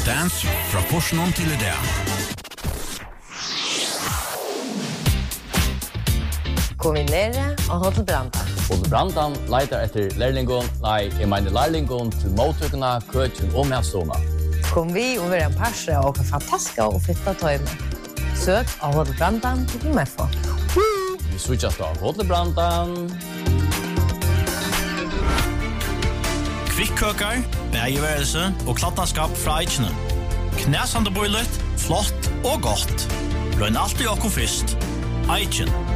Dance fra Porsche til det. Kom vi nere og Hotel Brandan. Hotel Brandan leiter etter lærlingon, lærlingon til mottøkene, køkken og medstående. Kom vi og være en parse og fantastiske og fitta tøyme. Søk av Hotel Brandan til Mefo. Vi switchas av Hotel Brandan. Kvikkøkar, bægeværelse og klattenskap fra Eichene. Knæsande bøylet, flott og godt. Løgn alltid okko fyrst. Eichen.